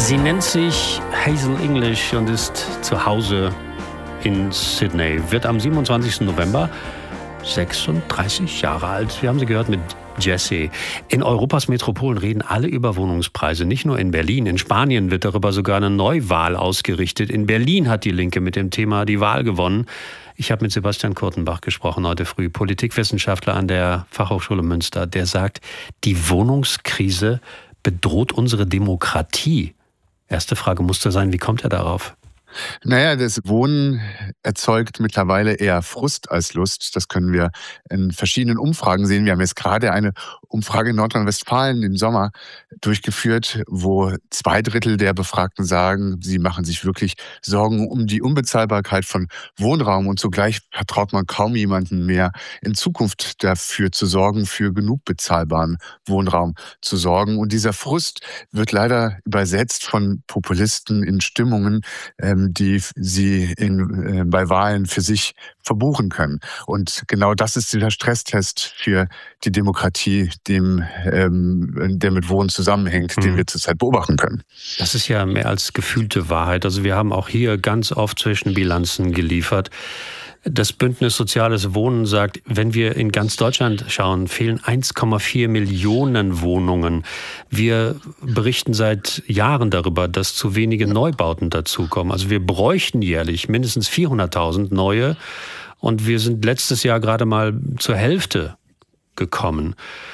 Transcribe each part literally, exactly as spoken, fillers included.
Sie nennt sich Hazel English und ist zu Hause in Sydney. Wird am siebenundzwanzigsten November sechsunddreißig Jahre alt. Wir haben sie gehört mit Jessie. In Europas Metropolen reden alle über Wohnungspreise, nicht nur in Berlin. In Spanien wird darüber sogar eine Neuwahl ausgerichtet. In Berlin hat die Linke mit dem Thema die Wahl gewonnen. Ich habe mit Sebastian Kurtenbach gesprochen heute früh, Politikwissenschaftler an der Fachhochschule Münster. Der sagt, die Wohnungskrise bedroht unsere Demokratie. Erste Frage musste sein, wie kommt er darauf? Naja, das Wohnen erzeugt mittlerweile eher Frust als Lust. Das können wir in verschiedenen Umfragen sehen. Wir haben jetzt gerade eine Umfrage in Nordrhein-Westfalen im Sommer durchgeführt, wo zwei Drittel der Befragten sagen, sie machen sich wirklich Sorgen um die Unbezahlbarkeit von Wohnraum. Und zugleich vertraut man kaum jemanden mehr, in Zukunft dafür zu sorgen, für genug bezahlbaren Wohnraum zu sorgen. Und dieser Frust wird leider übersetzt von Populisten in Stimmungen, die sie in, äh, bei Wahlen für sich verbuchen können. Und genau das ist der Stresstest für die Demokratie, dem, ähm, der mit Wohnen zusammenhängt, mhm. den wir zurzeit beobachten können. Das ist ja mehr als gefühlte Wahrheit. Also wir haben auch hier ganz oft Zwischenbilanzen geliefert. Das Bündnis Soziales Wohnen sagt, wenn wir in ganz Deutschland schauen, fehlen eins Komma vier Millionen Wohnungen. Wir berichten seit Jahren darüber, dass zu wenige Neubauten dazukommen. Also wir bräuchten jährlich mindestens vierhunderttausend neue und wir sind letztes Jahr gerade mal zur Hälfte gekommen.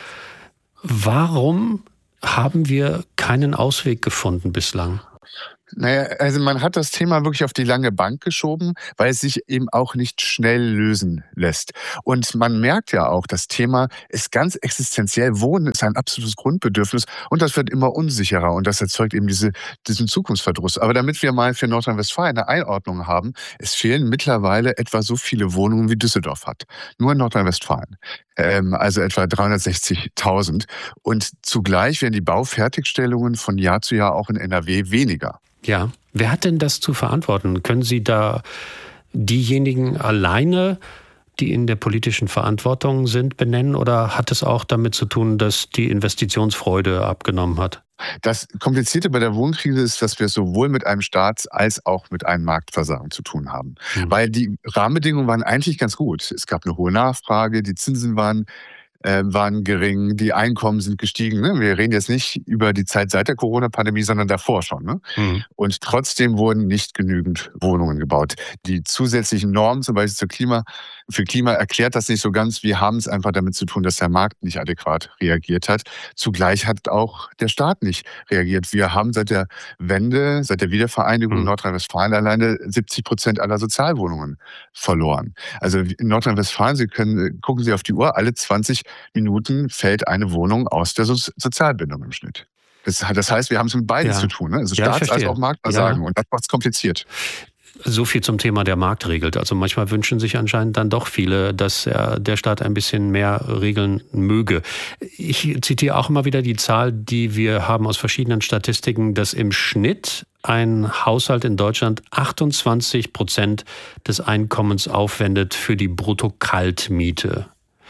Warum haben wir keinen Ausweg gefunden bislang? Naja, also man hat das Thema wirklich auf die lange Bank geschoben, weil es sich eben auch nicht schnell lösen lässt. Und man merkt ja auch, das Thema ist ganz existenziell. Wohnen ist ein absolutes Grundbedürfnis und das wird immer unsicherer und das erzeugt eben diese, diesen Zukunftsverdruss. Aber damit wir mal für Nordrhein-Westfalen eine Einordnung haben, es fehlen mittlerweile etwa so viele Wohnungen, wie Düsseldorf hat. Nur in Nordrhein-Westfalen. Ähm, also etwa dreihundertsechzigtausend. Und zugleich werden die Baufertigstellungen von Jahr zu Jahr auch in N R W weniger. Ja, wer hat denn das zu verantworten? Können Sie da diejenigen alleine, die in der politischen Verantwortung sind, benennen? Oder hat es auch damit zu tun, dass die Investitionsfreude abgenommen hat? Das Komplizierte bei der Wohnkrise ist, dass wir sowohl mit einem Staats- als auch mit einem Marktversagen zu tun haben. Mhm. Weil die Rahmenbedingungen waren eigentlich ganz gut. Es gab eine hohe Nachfrage, die Zinsen waren waren gering, die Einkommen sind gestiegen. Ne? Wir reden jetzt nicht über die Zeit seit der Corona-Pandemie, sondern davor schon. Ne? Mhm. Und trotzdem wurden nicht genügend Wohnungen gebaut. Die zusätzlichen Normen, zum Beispiel zur Klima, für Klima, erklärt das nicht so ganz. Wir haben es einfach damit zu tun, dass der Markt nicht adäquat reagiert hat. Zugleich hat auch der Staat nicht reagiert. Wir haben seit der Wende, seit der Wiedervereinigung in mhm. Nordrhein-Westfalen alleine siebzig Prozent aller Sozialwohnungen verloren. Also in Nordrhein-Westfalen, Sie können, gucken Sie auf die Uhr, alle zwanzig Minuten fällt eine Wohnung aus der so- Sozialbindung im Schnitt. Das, das heißt, wir haben es mit beides ja. zu tun, ne? Also ja, Staats- als auch Marktversagen. Ja. Und das macht es kompliziert. So viel zum Thema, der Markt regelt. Also manchmal wünschen sich anscheinend dann doch viele, dass er, der Staat ein bisschen mehr regeln möge. Ich zitiere auch immer wieder die Zahl, die wir haben aus verschiedenen Statistiken, dass im Schnitt ein Haushalt in Deutschland achtundzwanzig Prozent des Einkommens aufwendet für die Brutto-Kaltmiete.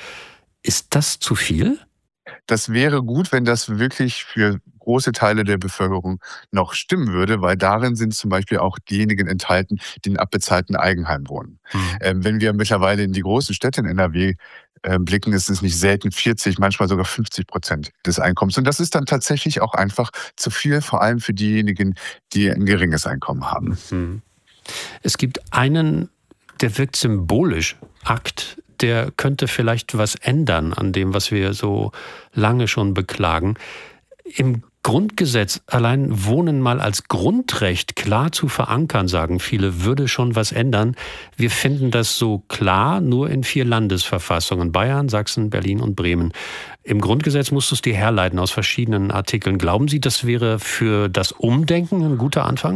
Ist das zu viel? Das wäre gut, wenn das wirklich für große Teile der Bevölkerung noch stimmen würde, weil darin sind zum Beispiel auch diejenigen enthalten, die in abbezahlten Eigenheimen wohnen. Mhm. Ähm, wenn wir mittlerweile in die großen Städte in N R W äh, blicken, ist es nicht selten vierzig, manchmal sogar fünfzig Prozent des Einkommens. Und das ist dann tatsächlich auch einfach zu viel, vor allem für diejenigen, die ein geringes Einkommen haben. Mhm. Es gibt einen, der wirkt symbolisch, Akt, der könnte vielleicht was ändern an dem, was wir so lange schon beklagen. Im Grundgesetz allein Wohnen mal als Grundrecht klar zu verankern, sagen viele, würde schon was ändern. Wir finden das so klar nur in vier Landesverfassungen: Bayern, Sachsen, Berlin und Bremen. Im Grundgesetz musst du es dir herleiten aus verschiedenen Artikeln. Glauben Sie, das wäre für das Umdenken ein guter Anfang?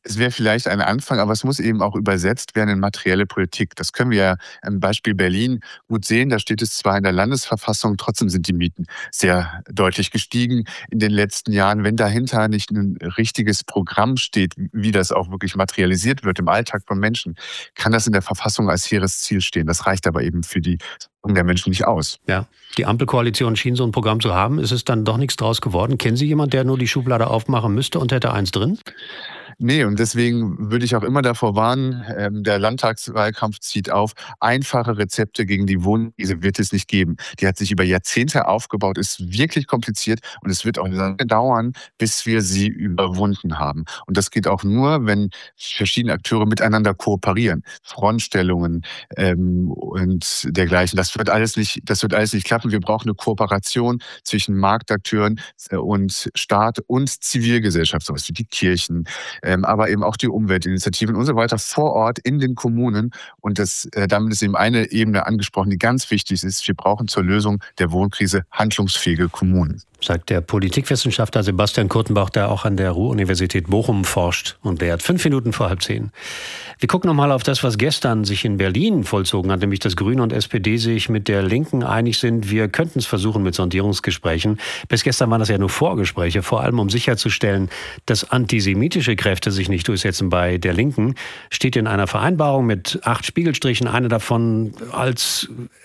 Es wäre vielleicht ein Anfang, aber es muss eben auch übersetzt werden in materielle Politik. Das können wir ja am Beispiel Berlin gut sehen. Da steht es zwar in der Landesverfassung, trotzdem sind die Mieten sehr deutlich gestiegen in den letzten Jahren. Wenn dahinter nicht ein richtiges Programm steht, wie das auch wirklich materialisiert wird im Alltag von Menschen, kann das in der Verfassung als hehres Ziel stehen. Das reicht aber eben für die der Menschen nicht aus. Ja, die Ampelkoalition schien so ein Programm zu haben. Ist es dann doch nichts draus geworden? Kennen Sie jemanden, der nur die Schublade aufmachen müsste und hätte eins drin? Nee, und deswegen würde ich auch immer davor warnen, ähm, der Landtagswahlkampf zieht auf, einfache Rezepte gegen die Wohnkrise wird es nicht geben. Die hat sich über Jahrzehnte aufgebaut, ist wirklich kompliziert und es wird auch lange dauern, bis wir sie überwunden haben. Und das geht auch nur, wenn verschiedene Akteure miteinander kooperieren. Frontstellungen ähm, und dergleichen. Das wird alles nicht, das wird alles nicht klappen. Wir brauchen eine Kooperation zwischen Marktakteuren und Staat und Zivilgesellschaft, sowas wie die Kirchen, Ähm, aber eben auch die Umweltinitiativen und so weiter vor Ort in den Kommunen. Und das, äh, damit ist eben eine Ebene angesprochen, die ganz wichtig ist. Wir brauchen zur Lösung der Wohnkrise handlungsfähige Kommunen. Sagt der Politikwissenschaftler Sebastian Kurtenbach, der auch an der Ruhr-Universität Bochum forscht und lehrt. Fünf Minuten vor halb zehn. Wir gucken nochmal auf das, was gestern sich in Berlin vollzogen hat, nämlich dass Grüne und S P D sich mit der Linken einig sind. Wir könnten es versuchen mit Sondierungsgesprächen. Bis gestern waren das ja nur Vorgespräche, vor allem um sicherzustellen, dass antisemitische Kräfte sich nicht durchsetzen bei der Linken. Steht in einer Vereinbarung mit acht Spiegelstrichen, eine davon als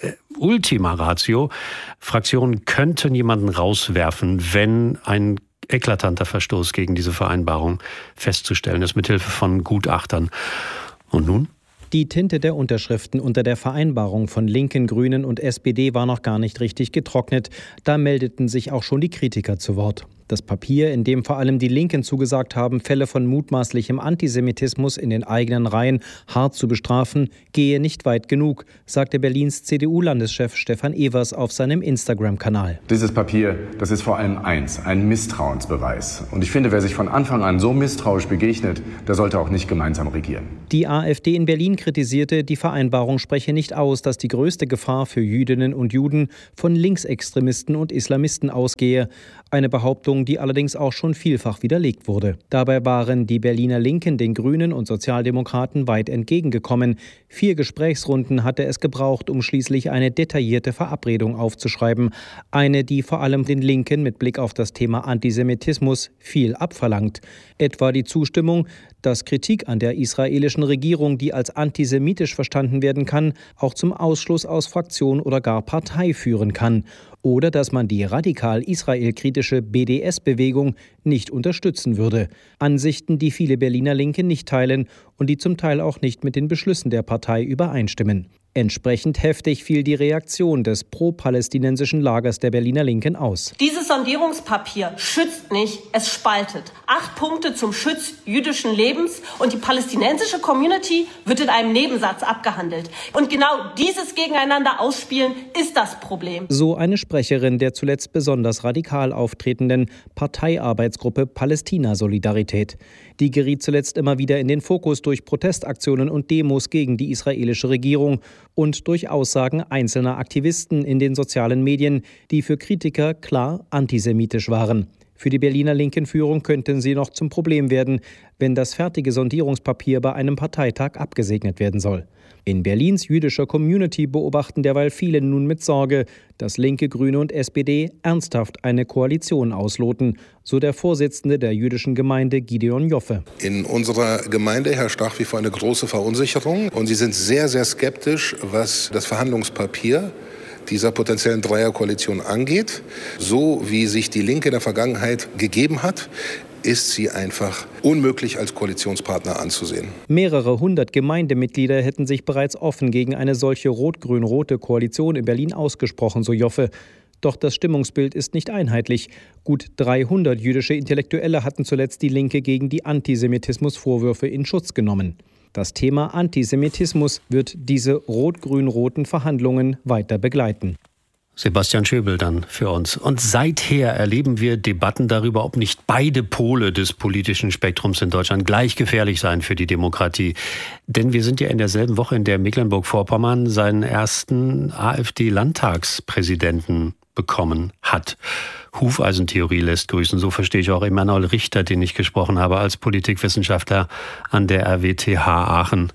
Ultima Ratio. Fraktionen könnten jemanden rauswerfen, wenn ein eklatanter Verstoß gegen diese Vereinbarung festzustellen ist, mithilfe von Gutachtern. Und nun? Die Tinte der Unterschriften unter der Vereinbarung von Linken, Grünen und S P D war noch gar nicht richtig getrocknet. Da meldeten sich auch schon die Kritiker zu Wort. Das Papier, in dem vor allem die Linken zugesagt haben, Fälle von mutmaßlichem Antisemitismus in den eigenen Reihen hart zu bestrafen, gehe nicht weit genug, sagte Berlins C D U-Landeschef Stefan Evers auf seinem Instagram-Kanal. Dieses Papier, das ist vor allem eins, ein Misstrauensbeweis. Und ich finde, wer sich von Anfang an so misstrauisch begegnet, der sollte auch nicht gemeinsam regieren. Die AfD in Berlin kritisierte, die Vereinbarung spreche nicht aus, dass die größte Gefahr für Jüdinnen und Juden von Linksextremisten und Islamisten ausgehe. Eine Behauptung, die allerdings auch schon vielfach widerlegt wurde. Dabei waren die Berliner Linken den Grünen und Sozialdemokraten weit entgegengekommen. Vier Gesprächsrunden hatte es gebraucht, um schließlich eine detaillierte Verabredung aufzuschreiben. Eine, die vor allem den Linken mit Blick auf das Thema Antisemitismus viel abverlangt. Etwa die Zustimmung, dass Kritik an der israelischen Regierung, die als antisemitisch verstanden werden kann, auch zum Ausschluss aus Fraktion oder gar Partei führen kann. Oder dass man die radikal israelkritische B D S-Bewegung nicht unterstützen würde. Ansichten, die viele Berliner Linke nicht teilen und die zum Teil auch nicht mit den Beschlüssen der Partei übereinstimmen. Entsprechend heftig fiel die Reaktion des pro-palästinensischen Lagers der Berliner Linken aus. Dieses Sondierungspapier schützt nicht, es spaltet. Acht Punkte zum Schutz jüdischen Lebens und die palästinensische Community wird in einem Nebensatz abgehandelt. Und genau dieses Gegeneinander ausspielen ist das Problem. So eine Sprecherin der zuletzt besonders radikal auftretenden Parteiarbeitsgruppe Palästina-Solidarität. Die geriet zuletzt immer wieder in den Fokus durch Protestaktionen und Demos gegen die israelische Regierung und durch Aussagen einzelner Aktivisten in den sozialen Medien, die für Kritiker klar antisemitisch waren. Für die Berliner linken Führung könnten sie noch zum Problem werden, wenn das fertige Sondierungspapier bei einem Parteitag abgesegnet werden soll. In Berlins jüdischer Community beobachten derweil viele nun mit Sorge, dass Linke, Grüne und S P D ernsthaft eine Koalition ausloten, so der Vorsitzende der jüdischen Gemeinde Gideon Joffe. In unserer Gemeinde herrscht nach wie vor eine große Verunsicherung und sie sind sehr, sehr skeptisch, was das Verhandlungspapier dieser potenziellen Dreierkoalition angeht. So wie sich die Linke in der Vergangenheit gegeben hat, ist sie einfach unmöglich als Koalitionspartner anzusehen. Mehrere hundert Gemeindemitglieder hätten sich bereits offen gegen eine solche rot-grün-rote Koalition in Berlin ausgesprochen, so Joffe. Doch das Stimmungsbild ist nicht einheitlich. Gut dreihundert jüdische Intellektuelle hatten zuletzt die Linke gegen die Antisemitismusvorwürfe in Schutz genommen. Das Thema Antisemitismus wird diese rot-grün-roten Verhandlungen weiter begleiten. Sebastian Schöbel dann für uns. Und seither erleben wir Debatten darüber, ob nicht beide Pole des politischen Spektrums in Deutschland gleich gefährlich seien für die Demokratie. Denn wir sind ja in derselben Woche, in der Mecklenburg-Vorpommern seinen ersten AfD-Landtagspräsidenten bekommen hat. Hufeisentheorie lässt grüßen. So verstehe ich auch Emanuel Richter, den ich gesprochen habe als Politikwissenschaftler an der R W T H Aachen.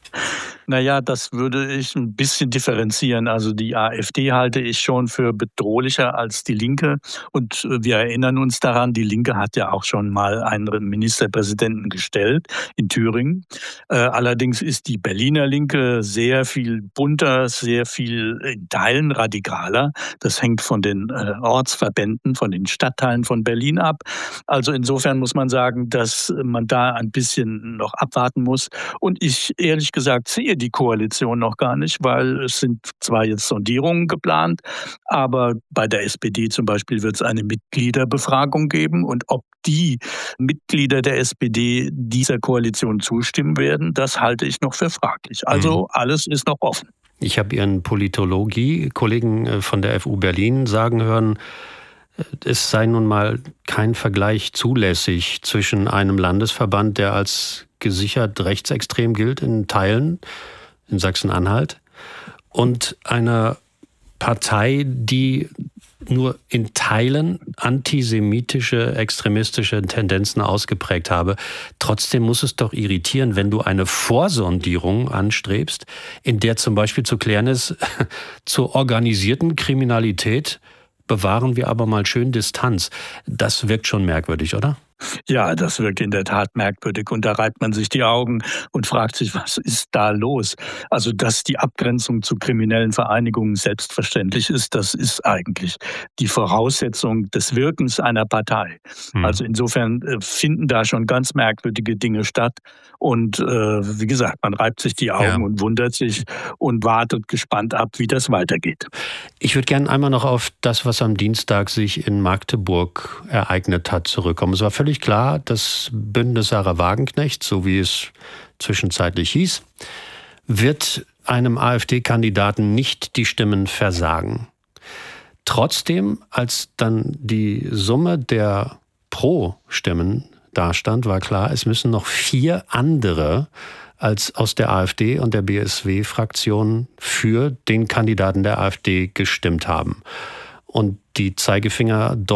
Naja, das würde ich ein bisschen differenzieren. Also die AfD halte ich schon für bedrohlicher als die Linke. Und wir erinnern uns daran, die Linke hat ja auch schon mal einen Ministerpräsidenten gestellt in Thüringen. Äh, allerdings ist die Berliner Linke sehr viel bunter, sehr viel in Teilen radikaler. Das hängt von den äh, Ortsverbänden, von den Stadtteilen von Berlin ab. Also insofern muss man sagen, dass man da ein bisschen noch abwarten muss. Und ich ehrlich gesagt sehe die Koalition noch gar nicht, weil es sind zwar jetzt Sondierungen geplant, aber bei der S P D zum Beispiel wird es eine Mitgliederbefragung geben und ob die Mitglieder der S P D dieser Koalition zustimmen werden, das halte ich noch für fraglich. Also alles ist noch offen. Ich habe Ihren Politologie-Kollegen von der F U Berlin sagen hören, es sei nun mal kein Vergleich zulässig zwischen einem Landesverband, der als gesichert rechtsextrem gilt in Teilen, in Sachsen-Anhalt, und einer Partei, die nur in Teilen antisemitische, extremistische Tendenzen ausgeprägt habe. Trotzdem muss es doch irritieren, wenn du eine Vorsondierung anstrebst, in der zum Beispiel zu klären ist, zur organisierten Kriminalität bewahren wir aber mal schön Distanz. Das wirkt schon merkwürdig, oder? Ja, das wirkt in der Tat merkwürdig und da reibt man sich die Augen und fragt sich, was ist da los? Also, dass die Abgrenzung zu kriminellen Vereinigungen selbstverständlich ist, das ist eigentlich die Voraussetzung des Wirkens einer Partei. Hm. Also insofern finden da schon ganz merkwürdige Dinge statt und äh, wie gesagt, man reibt sich die Augen ja. und wundert sich und wartet gespannt ab, wie das weitergeht. Ich würde gerne einmal noch auf das, was am Dienstag sich in Magdeburg ereignet hat, zurückkommen. Es war völlig klar, das Bündnis Sarah Wagenknecht, so wie es zwischenzeitlich hieß, wird einem AfD-Kandidaten nicht die Stimmen versagen. Trotzdem, als dann die Summe der Pro-Stimmen dastand, war klar, es müssen noch vier andere als aus der AfD und der B S W-Fraktion für den Kandidaten der AfD gestimmt haben. Und die Zeigefinger